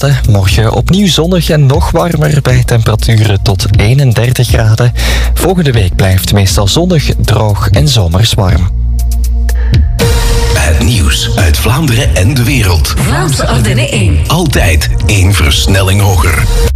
graden. Morgen opnieuw zonnig en nog warmer bij temperaturen tot 31 graden. Volgende week blijft meestal zonnig, droog en zomers warm. Het nieuws uit Vlaanderen en de wereld. Vlaamse Ardennen 1. Altijd één versnelling hoger.